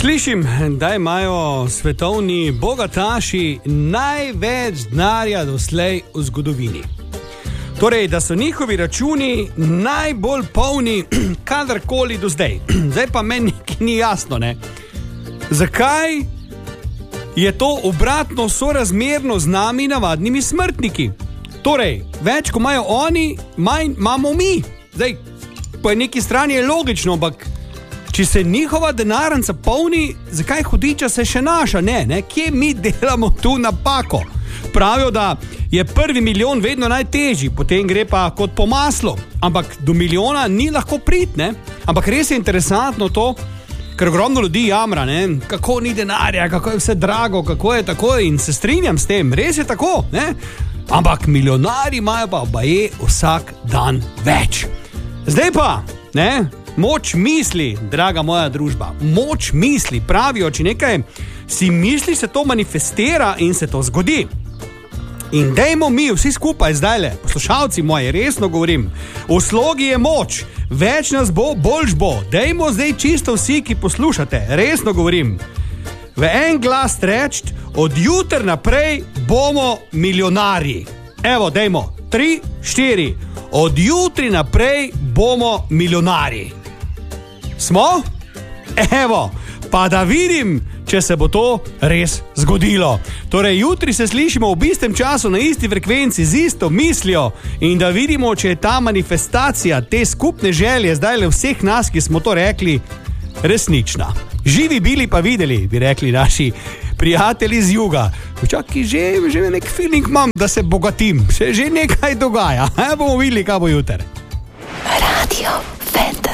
Slišim, da imajo svetovni bogataši največ denarja doslej v zgodovini. Torej, da so njihovi računi najbolj polni kadarkoli do zdaj. Zdaj pa meni ni jasno, ne? Zakaj je to obratno sorazmerno z nami navadnimi smrtniki? Torej, več ko imajo oni, manj imamo mi. Zdaj, po neki strani je logično, ampak če se njihova denarnica polni, zakaj hudiča se še naša? Ne? Kje mi delamo tu napako? Pravijo, da je prvi milijon vedno najtežji, potem gre pa kot po maslu, ampak do milijona ni lahko priti, ne? Ampak res je interesantno to, ker ogromno ljudi jamra, ne? Kako ni denarja, kako je vse drago, kako je tako, in se strinjam s tem, res je tako, ne? Ampak milijonari imajo pa baje vsak dan več. Zdaj pa, ne? Moč misli, draga moja družba, moč misli, pravijo, če nekaj si misli, se to manifestira in se to zgodi. In dajmo mi vsi skupaj zdajle, poslušalci moji, resno govorim, v slogi je moč, več nas bo, boljš bo, dajmo zdaj čisto vsi, ki poslušate, resno govorim, v en glas reči, od jutra naprej bomo milijonarji. Evo, dajmo, 3, 4, od jutri naprej bomo milijonarji. Smo? Evo, pa da vidim, če se bo to res zgodilo. Torej, jutri se slišimo v istem času, na isti frekvenci, z isto mislijo in da vidimo, če je ta manifestacija, te skupne želje, zdaj le vseh nas, ki smo to rekli, resnična. Živi bili pa videli, bi rekli naši prijatelji z juga. Včaki že nek feeling imam, da se bogatim, se že nekaj dogaja. Bomo videli, kaj bo jutri. Radio Fanta.